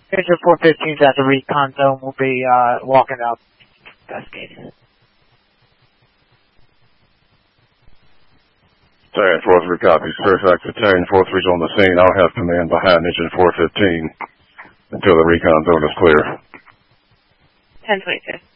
Engine 415's at the recon zone. We'll be walking up Cascade. Battalion 4-3 copies. Fairfax Battalion 4-3's on the scene. I'll have command behind Engine 415 until the recon zone is clear. 1022.